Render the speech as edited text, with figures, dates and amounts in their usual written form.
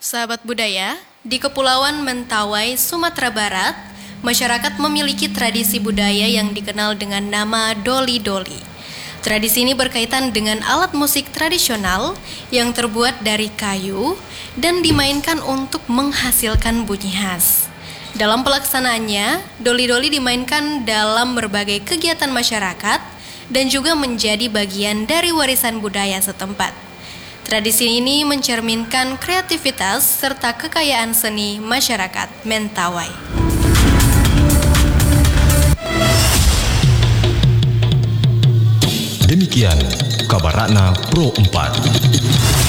Sahabat budaya, di Kepulauan Mentawai, Sumatera Barat, masyarakat memiliki tradisi budaya yang dikenal dengan nama doli-doli. Tradisi ini berkaitan dengan alat musik tradisional yang terbuat dari kayu dan dimainkan untuk menghasilkan bunyi khas. Dalam pelaksanaannya, doli-doli dimainkan dalam berbagai kegiatan masyarakat dan juga menjadi bagian dari warisan budaya setempat. Tradisi ini mencerminkan kreativitas serta kekayaan seni masyarakat Mentawai. Demikian kabar Ratna Pro 4.